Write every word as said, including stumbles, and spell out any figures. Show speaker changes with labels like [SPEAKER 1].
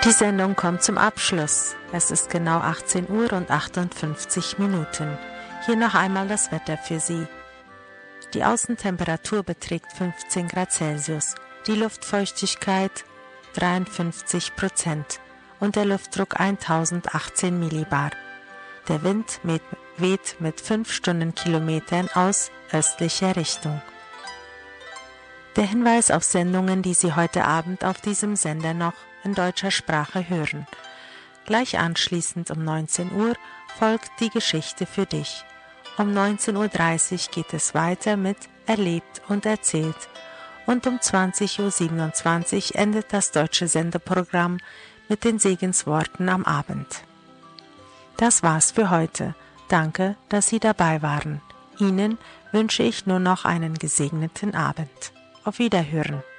[SPEAKER 1] Die Sendung kommt zum Abschluss. Es ist genau achtzehn Uhr und achtundfünfzig Minuten. Hier noch einmal das Wetter für Sie. Die Außentemperatur beträgt fünfzehn Grad Celsius, die Luftfeuchtigkeit dreiundfünfzig Prozent und der Luftdruck tausendachtzehn Millibar. Der Wind weht mit fünf Stundenkilometern aus östlicher Richtung. Der Hinweis auf Sendungen, die Sie heute Abend auf diesem Sender noch in deutscher Sprache hören. Gleich anschließend um neunzehn Uhr folgt die Geschichte für dich. Um neunzehn Uhr dreißig geht es weiter mit Erlebt und Erzählt und um zwanzig Uhr siebenundzwanzig endet das deutsche Sendeprogramm mit den Segensworten am Abend. Das war's für heute. Danke, dass Sie dabei waren. Ihnen wünsche ich nur noch einen gesegneten Abend. Auf Wiederhören.